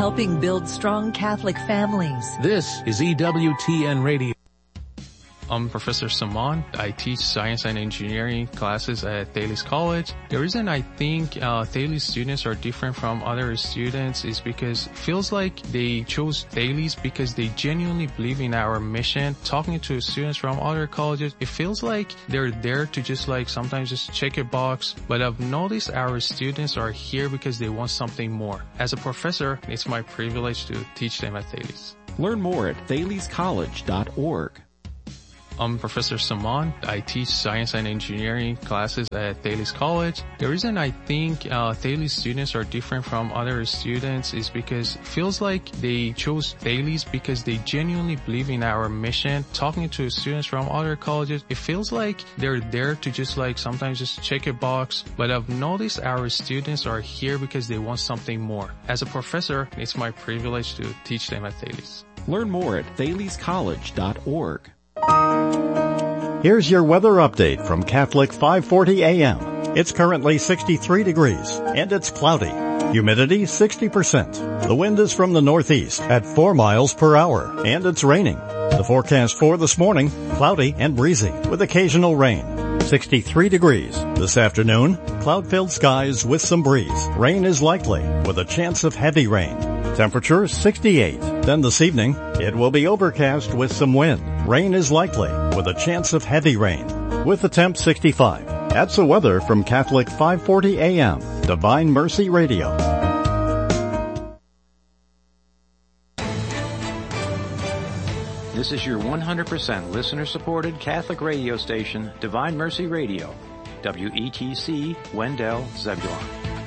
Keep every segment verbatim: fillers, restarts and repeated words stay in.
helping build strong Catholic families. This is E W T N Radio. I'm Professor Saman. I teach science and engineering classes at Thales College. The reason I think uh, Thales students are different from other students is because it feels like they chose Thales because they genuinely believe in our mission. Talking to students from other colleges, it feels like they're there to just like sometimes just check a box. But I've noticed our students are here because they want something more. As a professor, it's my privilege to teach them at Thales. Learn more at thales college dot org. I'm Professor Saman. I teach science and engineering classes at Thales College. The reason I think uh, Thales students are different from other students is because it feels like they chose Thales because they genuinely believe in our mission. Talking to students from other colleges, it feels like they're there to just like sometimes just check a box. But I've noticed our students are here because they want something more. As a professor, it's my privilege to teach them at Thales. Learn more at thales college dot org. Here's your weather update from Catholic five forty A M. It's currently sixty-three degrees and it's cloudy. Humidity sixty percent. The wind is from the northeast at four miles per hour and it's raining. The forecast for this morning, cloudy and breezy with occasional rain. sixty-three degrees. This afternoon, cloud-filled skies with some breeze. Rain is likely with a chance of heavy rain. Temperature sixty-eight. Then this evening, it will be overcast with some wind. Rain is likely with a chance of heavy rain. With the temp sixty-five. That's the weather from Catholic five forty A M, Divine Mercy Radio. This is your one hundred percent listener-supported Catholic radio station, Divine Mercy Radio, W E T C, Wendell, Zebulon.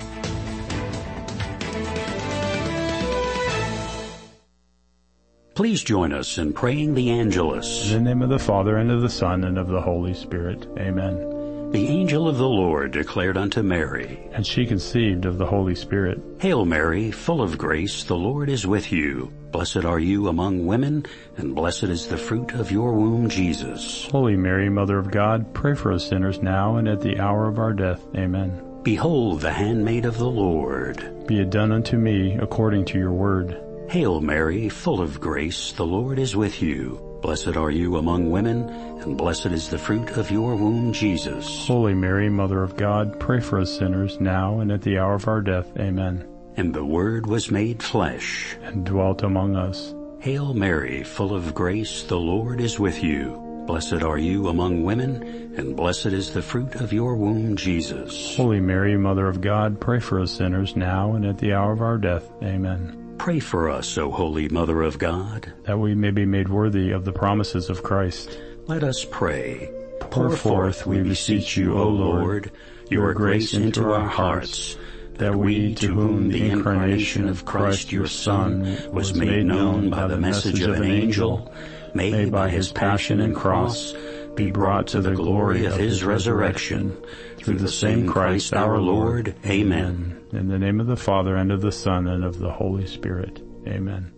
Please join us in praying the Angelus. In the name of the Father, and of the Son, and of the Holy Spirit. Amen. The angel of the Lord declared unto Mary, and she conceived of the Holy Spirit. Hail Mary, full of grace, the Lord is with you. Blessed are you among women, and blessed is the fruit of your womb, Jesus. Holy Mary, Mother of God, pray for us sinners now and at the hour of our death. Amen. Behold the handmaid of the Lord. Be it done unto me according to your word. Hail Mary, full of grace, the Lord is with you. Blessed are you among women, and blessed is the fruit of your womb, Jesus. Holy Mary, Mother of God, pray for us sinners now and at the hour of our death. Amen. And the Word was made flesh, and dwelt among us. Hail Mary, full of grace, the Lord is with you. Blessed are you among women, and blessed is the fruit of your womb, Jesus. Holy Mary, Mother of God, pray for us sinners now and at the hour of our death. Amen. Pray for us, O Holy Mother of God, that we may be made worthy of the promises of Christ. Let us pray. Pour forth, we beseech you, O Lord, your grace into our hearts, that we, to whom the incarnation of Christ your Son was made known by the message of an angel, may by his passion and cross be brought to the glory of his resurrection, through the same Christ our Lord. Amen. In the name of the Father, and of the Son, and of the Holy Spirit. Amen.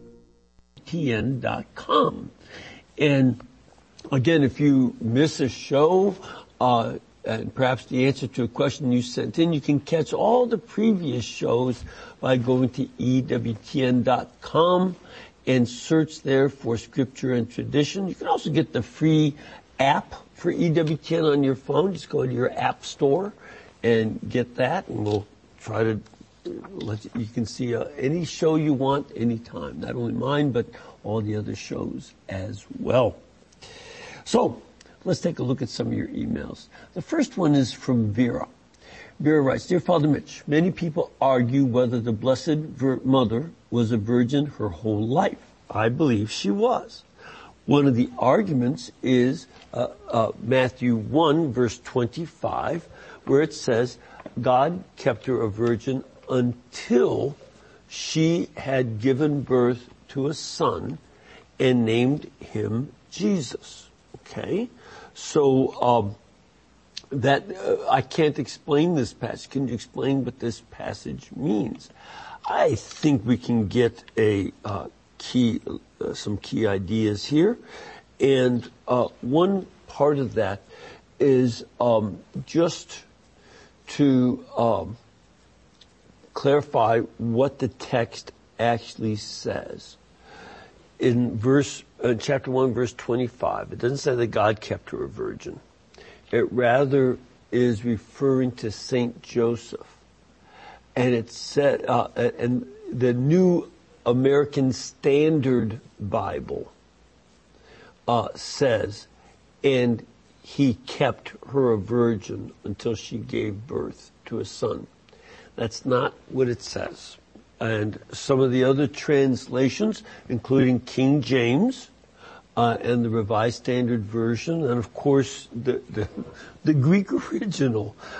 T N dot com. And again, if you miss a show, uh, and perhaps the answer to a question you sent in, you can catch all the previous shows by going to E W T N dot com and search there for Scripture and Tradition. You can also get the free app for E W T N on your phone. Just go to your app store and get that, and we'll try to let you, you can see uh, any show you want anytime. Not only mine, but all the other shows as well. So, let's take a look at some of your emails. The first one is from Vera. Vera writes, Dear Father Mitch, many people argue whether the Blessed Vir- Mother was a virgin her whole life. I believe she was. One of the arguments is uh, uh, Matthew one, verse twenty-five, where it says, God kept her a virgin until she had given birth to a son and named him Jesus. Okay? So, um, that, uh, I can't explain this passage. Can you explain what this passage means? I think we can get a, uh, key, uh, some key ideas here. And, uh, one part of that is, um, just to, um, clarify what the text actually says. In verse, uh, chapter one, verse twenty-five, it doesn't say that God kept her a virgin. It rather is referring to Saint Joseph. And it said, uh, and the New American Standard Bible uh, says, and he kept her a virgin until she gave birth to a son. That's not what it says. And some of the other translations, including King James uh, and the Revised Standard Version, and of course the the, the Greek original,